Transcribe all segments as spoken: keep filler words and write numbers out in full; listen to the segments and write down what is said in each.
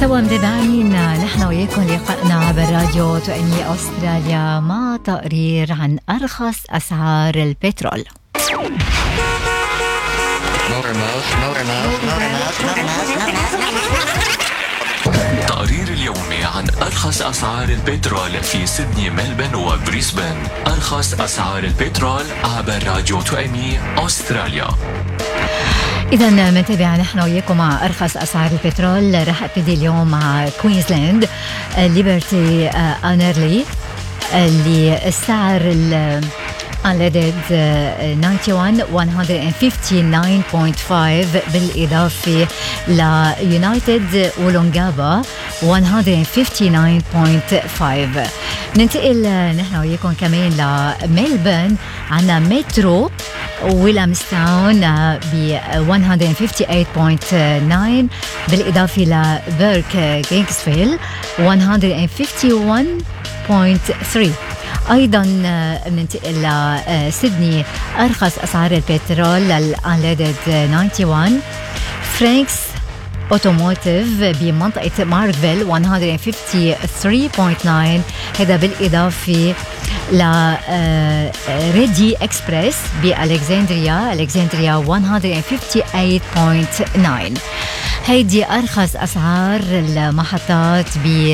سوا متابعين نحن وياكم لقائنا عبر راديو تؤمي أستراليا مع تقرير عن أرخص أسعار البترول. تقرير اليومي عن أرخص أسعار البترول في سيدني، ملبن وبريسبن. أرخص أسعار البترول عبر راديو تؤمي أستراليا. إذا متابعة نحن وياكم مع أرخص أسعار البترول. رح أبتدي اليوم مع كوينزلاند ليبرتي أنرلي اللي السعر unleaded واحد وتسعين مية وخمسة وخمسين فاصلة خمسة بالإضافة ليونايتد ولونغابا واحد مية وخمسة وتسعين فاصلة خمسة. ننتقل نحن وياكم كمان لميلبن، عنا مترو ويلامستاون ب واحد مية وخمسة وثمانين فاصلة تسعة بالإضافة لبيرك كينغسفيل واحد مية وخمسة وواحد فاصلة ثلاثة. أيضاً ننتقل لسيدني، أرخص أسعار البترول للأنليدد واحد وتسعين. فرانكس أوتوموتيف بمنطقة ماركفيل واحد مية وخمسة وثلاثين فاصلة تسعة، هذا بالإضافة لريدي إكسبريس بألكسندريا ألكسندريا واحد مية وخمسة وثمانين فاصلة تسعة. هيدي أرخص أسعار المحطات ب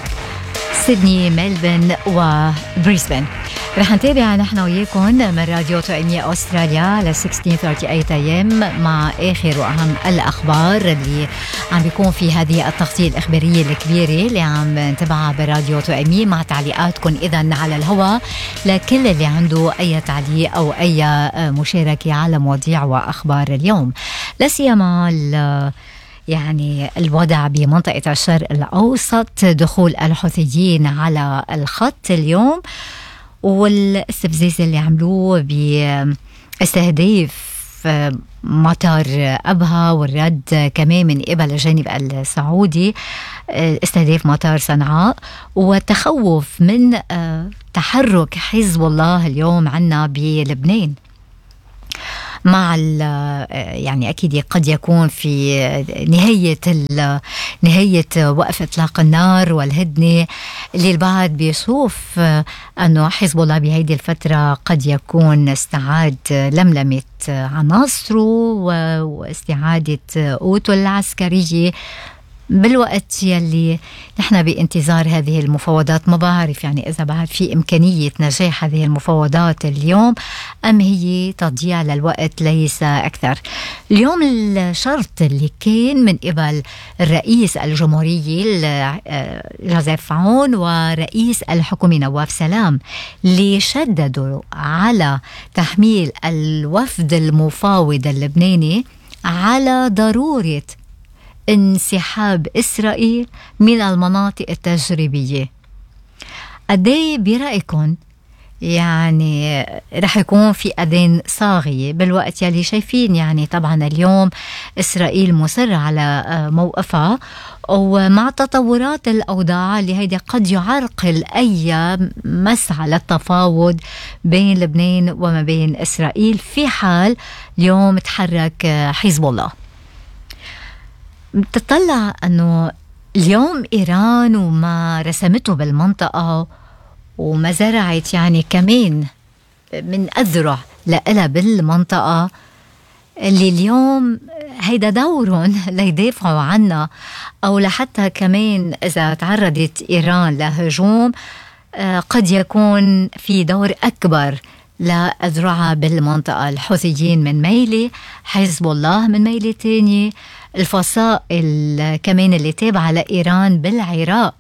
سيدني، ملبن وبريسبن. رح نتابع نحن وياكم من راديو تؤمية أستراليا على ستة عشر ثلاثين أي ام مع آخر وأهم الأخبار اللي عم بيكون في هذه التغطية الإخبارية الكبيرة اللي عم نتابعها براديو تؤمية، مع تعليقاتكم إذن على الهواء لكل اللي عنده أي تعليق أو أي مشاركة على مواضيع وأخبار اليوم، لا سيما يعني الوضع بمنطقة الشرق الأوسط، دخول الحوثيين على الخط اليوم والاستفزاز اللي عملوه باستهداف مطار أبها، والرد كمان من قبل الجانب السعودي استهداف مطار صنعاء، والتخوف من تحرك حزب الله اليوم عنا بلبنان مع يعني أكيد قد يكون في نهاية نهاية وقف إطلاق النار والهدنة اللي البعض بيشوف أنه حزب الله بهذه الفترة قد يكون استعاد لملمة عناصره واستعادة قوته العسكرية بالوقت يلي نحن بانتظار هذه المفاوضات. ما بعرف يعني إذا بعد في إمكانية نجاح هذه المفاوضات اليوم أم هي تضييع للوقت ليس أكثر. اليوم الشرط اللي كان من قبل الرئيس الجمهورية جوزيف عون ورئيس الحكومة نواف سلام اللي شددوا على تحميل الوفد المفاوض اللبناني على ضرورة انسحاب إسرائيل من المناطق التجريبية. قدي برأيكم يعني رح يكون في أذان صاغية بالوقت يلي شايفين يعني طبعا اليوم إسرائيل مصر على موقفها، ومع تطورات الأوضاع اللي هيدا قد يعرقل أي مسعى للتفاوض بين لبنان وما بين إسرائيل في حال اليوم تحرك حزب الله. بتطلع أنه اليوم إيران وما رسمته بالمنطقة وما زرعت يعني كمان من أذرع لإلها بالمنطقة اللي اليوم هيدا دورهم ليدافعوا عنا، أو لحتى كمان إذا تعرضت إيران لهجوم قد يكون في دور أكبر لأذرعها بالمنطقة. الحوثيين من ميلة، حزب الله من ميلة تانية، الفصائل كمان اللي تابعة لإيران بالعراق.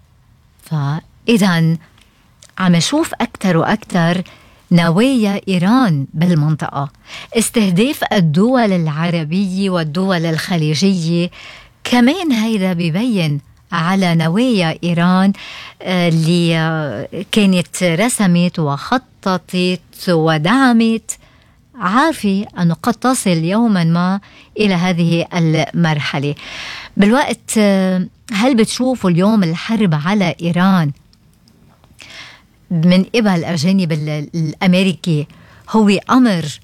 فإذا عم نشوف أكتر وأكتر نوايا إيران بالمنطقة، استهداف الدول العربية والدول الخليجية كمان هيدا بيبين على نوايا إيران اللي كانت رسمت وخططت ودعمت، عارفة أنه قد تصل يوما ما إلى هذه المرحلة. بالوقت هل بتشوفوا اليوم الحرب على إيران من قبل الجانب الأمريكي هو أمر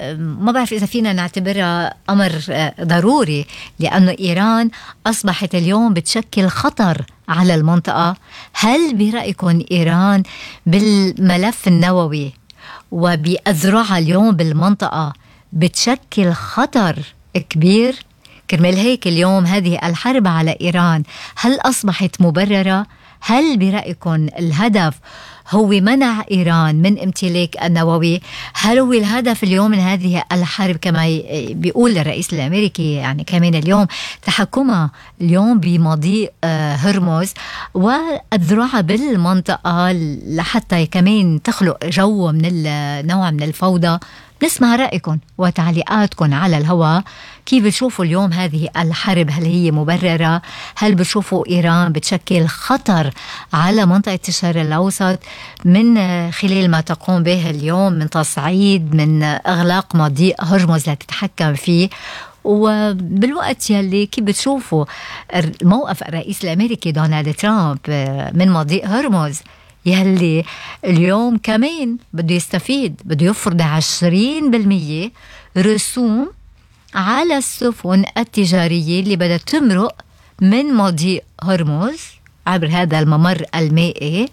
ما بعرف إذا فينا نعتبرها أمر ضروري، لأنه إيران أصبحت اليوم بتشكل خطر على المنطقة. هل برأيكم إيران بالملف النووي وبأذرعها اليوم بالمنطقة بتشكل خطر كبير؟ كرمال هيك اليوم هذه الحرب على إيران هل أصبحت مبررة؟ هل برأيكم الهدف هو منع إيران من امتلاك النووي؟ هل هو الهدف اليوم من هذه الحرب كما بيقول الرئيس الأمريكي يعني كمان اليوم تحكمها اليوم بمضيق هرمز وأذرعها بالمنطقة لحتى كمان تخلق جو من النوع من الفوضى؟ نسمع رأيكم وتعليقاتكم على الهواء. كيف بتشوفوا اليوم هذه الحرب؟ هل هي مبررة؟ هل بتشوفوا إيران بتشكل خطر على منطقة الشرق الأوسط من خلال ما تقوم به اليوم من تصعيد، من إغلاق مضيق هرمز لتتحكم فيه؟ وبالوقت يلي كيف بتشوفوا موقف الرئيس الأمريكي دونالد ترامب من مضيق هرمز يلي اليوم كمان بده يستفيد، بده يفرض عشرين بالمية رسوم على السفن التجارية اللي بدها تمرق من مضيق هرمز عبر هذا الممر المائي،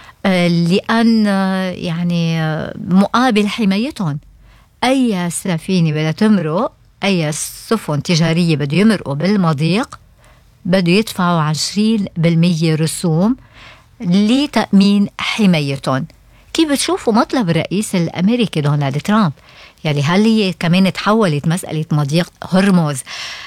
لأن يعني مقابل حمايتهم أي سفينة بدها تمرق، أي سفن تجارية بده يمرقوا بالمضيق بده يدفعوا عشرين بالمية رسوم لتأمين حمايتهم. كيف بتشوفوا مطلب الرئيس الأمريكي دونالد ترامب؟ يعني هل هي كمان تحولت مسألة مضيق هرمز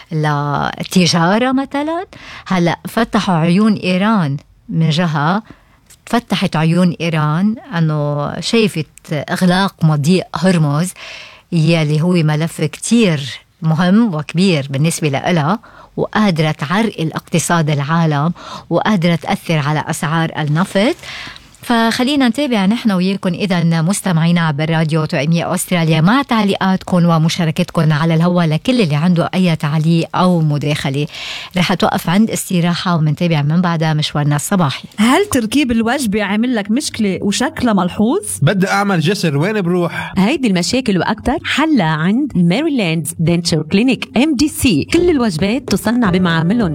لتجارة مثلا؟ هلأ فتحوا عيون إيران من جهة، فتحت عيون إيران أنه شايفت إغلاق مضيق هرمز يلي هو ملف كتير مهم وكبير بالنسبة لها، وقادرة تعرقل الاقتصاد العالم وقادرة تأثر على أسعار النفط. فخلينا نتابع نحن وياكم إذا مستمعينا عبر راديو توأمية أستراليا مع تعليقاتكم ومشاركتكم على الهواء. لكل اللي عنده أي تعليق أو مداخلة رح توقف عند استراحة ومنتابع من بعدها مشوارنا الصباحي. هل تركيب الوجبة عامل لك مشكلة وشكلها ملحوظ؟ بدي أعمل جسر، وين بروح؟ هيدي المشاكل وأكتر حلها عند ماريلاند دنتشر كلينيك إم دي سي. كل الوجبات تصنع بمعاملهم